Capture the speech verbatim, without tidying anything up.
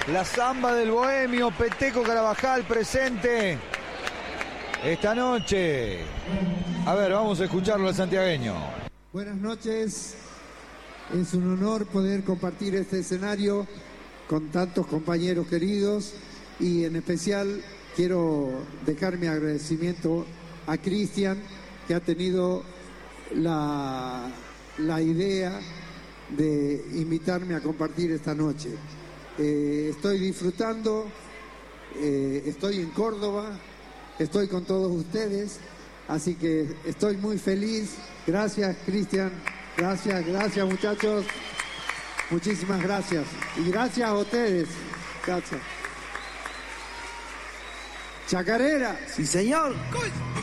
La samba del bohemio, Peteco Carabajal presente esta noche. A ver, vamos a escucharlo al santiagueño. Buenas noches. Es un honor poder compartir este escenario con tantos compañeros queridos y en especial quiero dejar mi agradecimiento a Cristian, que ha tenido la, la idea de invitarme a compartir esta noche. Eh, estoy disfrutando, eh, estoy en Córdoba, estoy con todos ustedes, así que estoy muy feliz. Gracias, Cristian. Gracias, gracias, muchachos. Muchísimas gracias. Y gracias a ustedes. Gracias. Chacarera. Sí, señor.